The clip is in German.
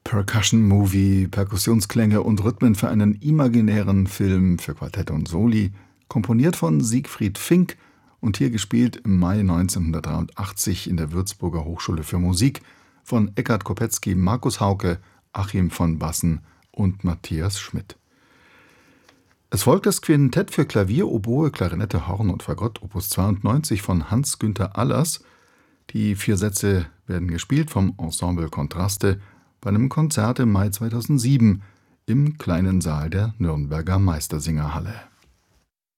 Percussion Movie, Perkussionsklänge und Rhythmen für einen imaginären Film für Quartett und Soli, komponiert von Siegfried Fink und hier gespielt im Mai 1983 in der Würzburger Hochschule für Musik von Eckhard Kopetzky, Markus Hauke, Achim von Bassen und Matthias Schmidt. Es folgt das Quintett für Klavier, Oboe, Klarinette, Horn und Fagott Opus 92 von Hans-Günther Allers. Die 4 Sätze werden gespielt vom Ensemble Kontraste bei einem Konzert im Mai 2007 im kleinen Saal der Nürnberger Meistersingerhalle.